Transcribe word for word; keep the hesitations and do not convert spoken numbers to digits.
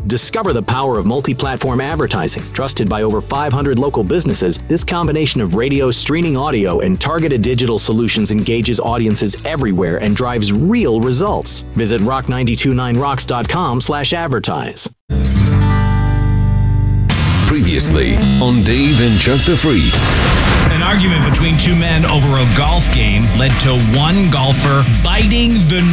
Discover the power of multi-platform advertising. Trusted by over five hundred local businesses, this combination of radio, streaming audio, and targeted digital solutions engages audiences everywhere and drives real results. Visit rock nine two nine rocks dot com slash advertise. Previously on Dave and Chuck the Freak. An argument between two men over a golf game led to one golfer biting the